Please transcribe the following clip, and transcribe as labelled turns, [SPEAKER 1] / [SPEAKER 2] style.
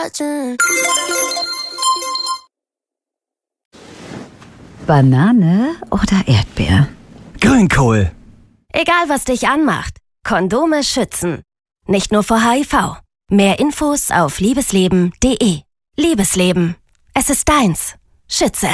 [SPEAKER 1] Banane oder Erdbeer?
[SPEAKER 2] Grünkohl.
[SPEAKER 3] Egal, was dich anmacht, Kondome schützen. Nicht nur vor HIV. Mehr Infos auf liebesleben.de. Liebesleben. Es ist deins. Schütze